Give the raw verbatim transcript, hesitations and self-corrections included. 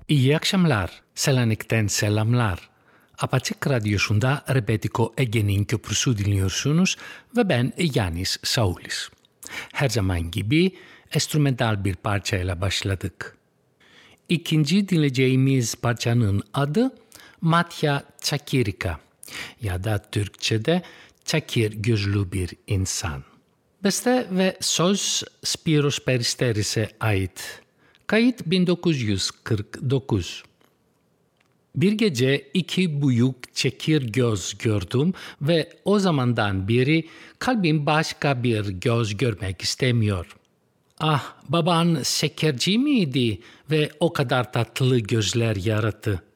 İyi akşamlar, Selanik'ten selamlar. Apaçık Radyosu'nda Rebetiko Ege'nin köprüsü dinliyorsunuz ve ben Yanis Saulis. Her zaman gibi enstrümantal bir parçayla başladık. İkinci dinleyeceğimiz parçanın adı Matya Çakirika ya da Türkçe'de çakir gözlü bir insan. Beste ve söz Spiros Peristeris'e ait. Kayıt bin dokuz yüz kırk dokuz. Bir gece iki büyük çekir göz gördüm ve o zamandan beri kalbim başka bir göz görmek istemiyor. Ah, baban şekerci miydi ve o kadar tatlı gözler yarattı?